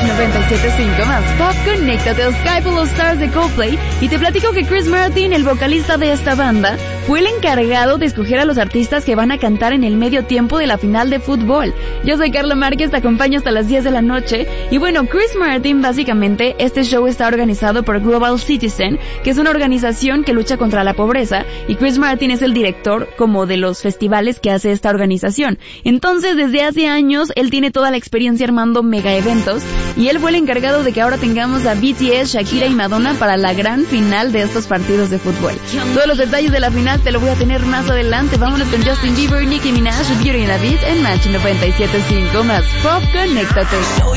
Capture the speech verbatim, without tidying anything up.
noventa y siete punto cinco más Pop, conéctate a Sky Full of Stars de Coldplay y te platico que Chris Martin, el vocalista de esta banda, fue el encargado de escoger a los artistas que van a cantar en el medio tiempo de la final de fútbol. Yo soy Carla Márquez, te acompaño hasta las diez de la noche y bueno, Chris Martin, básicamente, este show está organizado por Global Citizen, que es una organización que lucha contra la pobreza, y Chris Martin es el director como de los festivales que hace esta organización. Entonces, desde hace años, él tiene toda la experiencia armando mega eventos y él fue el encargado de que ahora tengamos a B T S, Shakira y Madonna para la gran final de estos partidos de fútbol. Todos los detalles de la final te lo voy a tener más adelante. Vámonos con Justin Bieber, Nicki Minaj, Beauty and the Beat en Match noventa y siete punto cinco más Pop, conéctate.